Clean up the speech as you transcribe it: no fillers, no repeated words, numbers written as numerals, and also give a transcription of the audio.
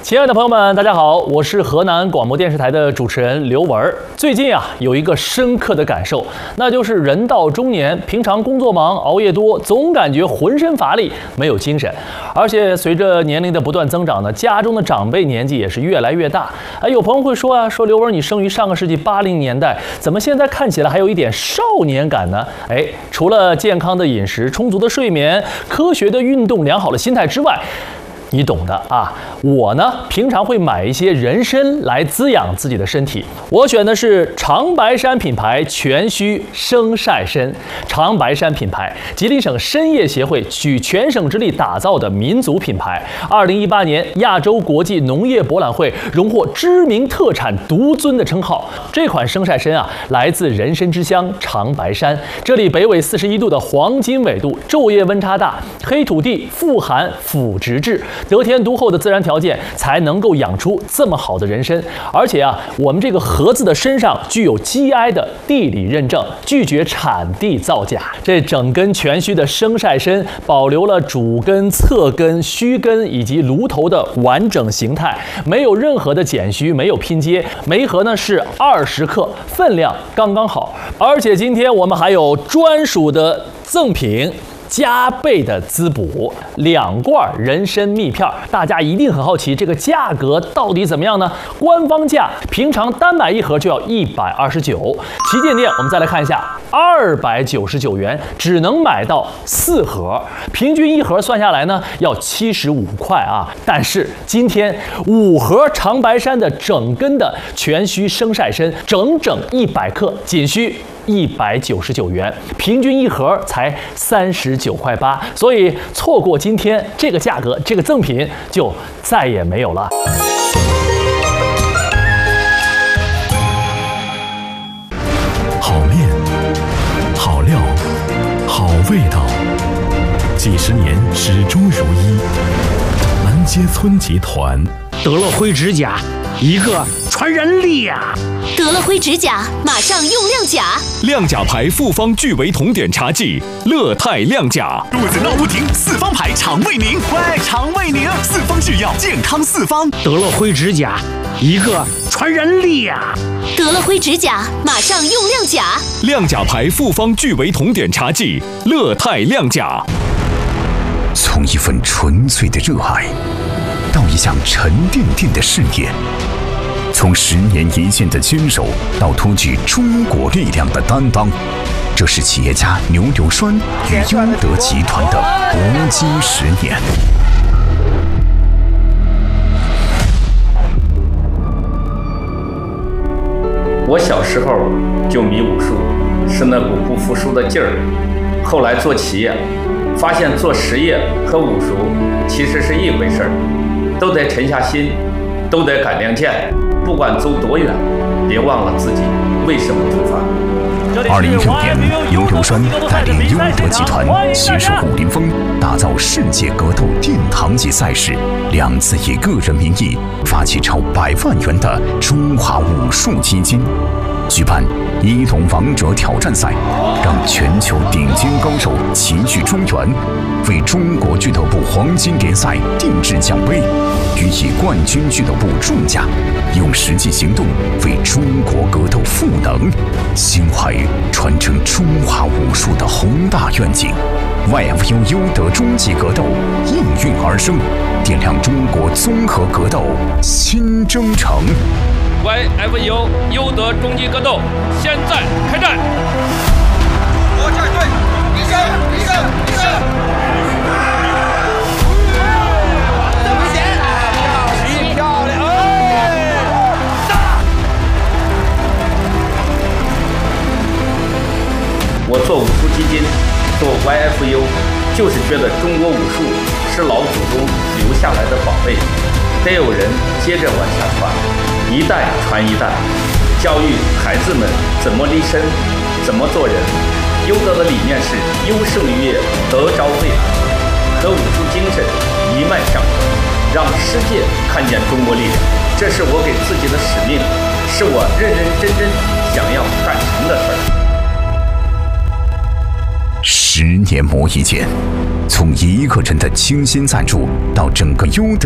亲爱的朋友们，大家好，我是河南广播电视台的主持人刘文。最近有一个深刻的感受，那就是人到中年，平常工作忙，熬夜多，总感觉浑身乏力，没有精神。而且随着年龄的不断增长呢，家中的长辈年纪也是越来越大。有朋友会说说刘文，你生于上个世纪80年代，怎么现在看起来还有一点少年感呢？除了健康的饮食、充足的睡眠、科学的运动、良好的心态之外，你懂的啊。我呢，平常会买一些人参来滋养自己的身体。我选的是长白山品牌全须生晒参。长白山品牌，吉林省参业协会举全省之力打造的民族品牌。2018年亚洲国际农业博览会荣获知名特产独尊的称号。这款生晒参来自人参之乡长白山，这里北纬41度的黄金纬度，昼夜温差大，黑土地富含腐殖质，得天独厚的自然条件才能够养出这么好的人参。而且我们这个盒子的身上具有 GI 的地理认证，拒绝产地造假。这整根全须的生晒参保留了主根、侧根、须根以及炉头的完整形态，没有任何的剪须，没有拼接。每一盒呢是20克，分量刚刚好。而且今天我们还有专属的赠品，加倍的滋补，2罐人参蜜片，大家一定很好奇这个价格到底怎么样呢？官方价平常单买一盒就要129，旗舰店我们再来看一下，299元，只能买到4盒，平均一盒算下来呢要75块啊。但是今天5盒长白山的整根的全须生晒参，整整100克，仅需199元，平均一盒才39块8，所以错过今天这个价格，这个赠品就再也没有了。 好面，好料，好味道，几十年始终如一。南街村集团， 德乐辉指甲，一个传染力呀！ 德乐辉指甲，马上用亮甲。 亮甲牌复方聚维酮碘茶剂，乐泰亮甲。 肚子闹不停，四方牌肠胃宁，快肠胃宁，四方制药，健康四方。 德乐辉指甲，一个传染力呀！ 德乐辉指甲，马上用亮甲。 亮甲牌复方聚维酮碘茶剂，乐泰亮甲。 从一份纯粹的热爱，到一项沉甸甸的事业，从10年一线的坚守，到托举中国力量的担当，这是企业家牛流栓与优德集团的搏击10年。 我小时候就迷武术，是那股不服输的劲儿。后来做企业，发现做实业和武术其实是一回事儿，都得沉下心，都得赶亮剑，不管走多远，别忘了自己为什么出发。 2016年，牛流栓带领优德集团携手武林风，打造世界格斗殿堂级赛事，2次以个人名义发起超100万元的中华武术基金，举办一龙王者挑战赛，让全球顶尖高手齐聚中原，为中国俱乐部黄金联赛定制奖杯，予以冠军俱乐部重价，用实际行动为中国格斗赋能，心怀传承中华武术的宏大愿景。YFU 优德终极格斗应运而生，点亮中国综合格斗新征程。 YFU 优德终极格斗现在开战！ 我站队，一声，一声，一声。危险！漂亮！打！ 我做武术基金，做 YFU， 就是觉得中国武术是老祖宗留下来的宝贝，得有人接着往下传。一代传一代，教育孩子们怎么立身，怎么做人。优德的理念是优胜于业，得着未来，和武术精神一脉相承，让世界看见中国力量。这是我给自己的使命，是我认认真真想要干成的事儿。 10年磨一剑，从一个人的倾心赞助到整个优德